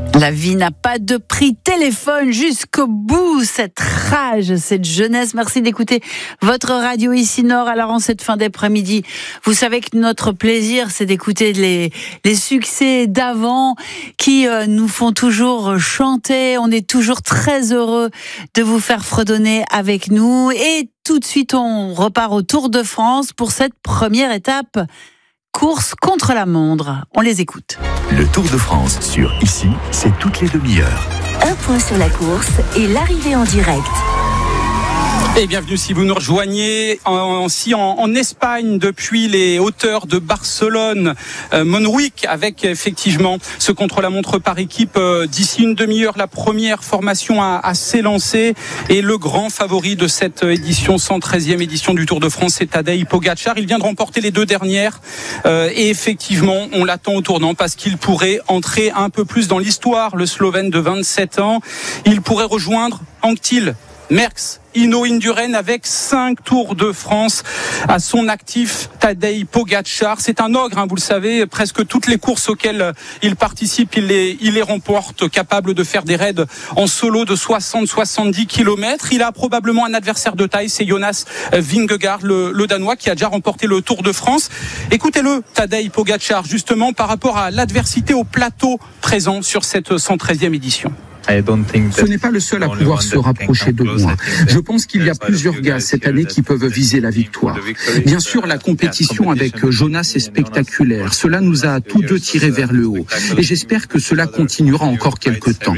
La vie n'a pas de prix. Téléphone jusqu'au bout. Cette rage, cette jeunesse. Merci d'écouter votre radio ici Nord. Alors en cette fin d'après-midi, vous savez que notre plaisir, c'est d'écouter les succès d'avant qui nous font toujours chanter. On est toujours très heureux de vous faire fredonner avec nous. Et tout de suite, on repart au Tour de France pour cette première étape. Course contre la montre. On les écoute. Le Tour de France sur Ici, c'est toutes les demi-heures. Un point sur la course et l'arrivée en direct. Et bienvenue si vous nous rejoignez en Espagne depuis les hauteurs de Barcelone, Montjuïc, avec effectivement ce contre-la-montre par équipe. D'ici une demi-heure, la première formation à s'élancer et le grand favori de cette édition, 113e édition du Tour de France, c'est Tadej Pogačar. Il vient de remporter les deux dernières et effectivement, on l'attend au tournant parce qu'il pourrait entrer un peu plus dans l'histoire. Le Slovène de 27 ans, il pourrait rejoindre Anquetil, Merckx, Hinault, Indurain avec 5 Tours de France à son actif. Tadej Pogačar, c'est un ogre, vous le savez, presque toutes les courses auxquelles il participe, il les remporte, capable de faire des raids en solo de 60-70 km. Il a probablement un adversaire de taille, c'est Jonas Vingegaard, le Danois, qui a déjà remporté le Tour de France. Écoutez-le, Tadej Pogačar, justement par rapport à l'adversité au plateau présent sur cette 113e édition. Ce n'est pas le seul à pouvoir se rapprocher de moi. Je pense qu'il y a plusieurs gars cette année qui peuvent viser la victoire. Bien sûr, la compétition avec Jonas est spectaculaire. Cela nous a tous deux tirés vers le haut. Et j'espère que cela continuera encore quelques temps.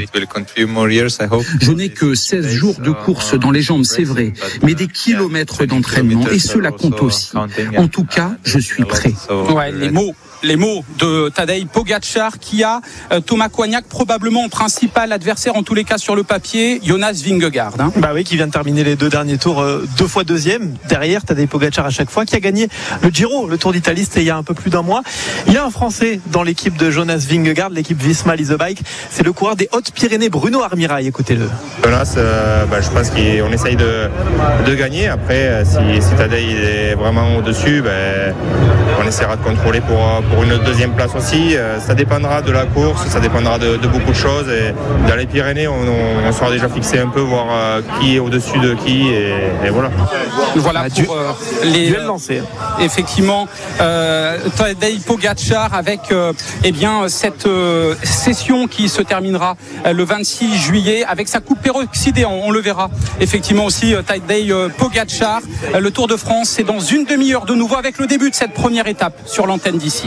Je n'ai que 16 jours de course dans les jambes, c'est vrai, mais des kilomètres d'entraînement. Et cela compte aussi. En tout cas, je suis prêt. Ouais, les mots de Tadej Pogačar qui a Thomas Coignac probablement en principal adversaire, en tous les cas sur le papier, Jonas Vingegaard. Bah oui, qui vient de terminer les deux derniers tours, 2 fois deuxième derrière Tadej Pogačar à chaque fois, qui a gagné le Giro, le Tour d'Italie, c'était il y a un peu plus d'un mois. Il y a un Français dans l'équipe de Jonas Vingegaard, l'équipe Visma Lease a Bike, c'est le coureur des Hautes-Pyrénées, Bruno Armirail. Écoutez-le. Jonas, je pense qu'on essaye de gagner. Après, si Tadej est vraiment au-dessus, on essaiera de contrôler pour une deuxième place aussi. Ça dépendra de la course, ça dépendra de beaucoup de choses. Et dans les Pyrénées, on sera déjà fixé un peu, voir qui est au-dessus de qui. Et voilà. Voilà pour les duels lancés. Effectivement, Tadej Pogačar avec cette session qui se terminera le 26 juillet avec sa coupe peroxydée. On le verra effectivement aussi. Tadej Pogačar, le Tour de France, c'est dans une demi-heure de nouveau avec le début de cette première étape sur l'antenne d'ici.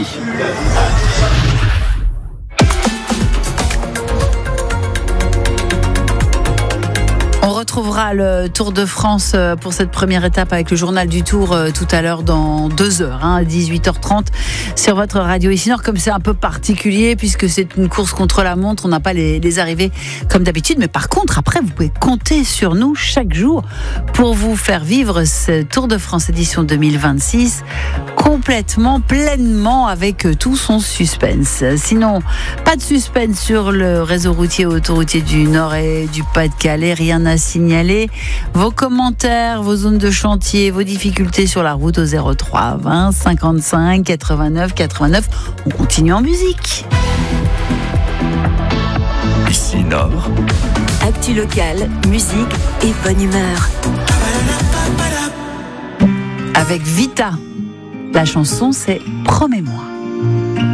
On retrouvera le Tour de France pour cette première étape avec le journal du Tour tout à l'heure dans 2 heures, à 18h30 sur votre radio ici Nord. Comme c'est un peu particulier puisque c'est une course contre la montre, on n'a pas les arrivées comme d'habitude. Mais par contre, après, vous pouvez compter sur nous chaque jour pour vous faire vivre ce Tour de France édition 2026 complètement, pleinement, avec tout son suspense. Sinon, pas de suspense sur le réseau routier autoroutier du Nord et du Pas-de-Calais, rien à signaler. Vos commentaires, vos zones de chantier, vos difficultés sur la route au 03 20 55 89 89. On continue en musique. Ici Nord. Actu locale, musique et bonne humeur. Avec Vita. La chanson, c'est Promets-moi.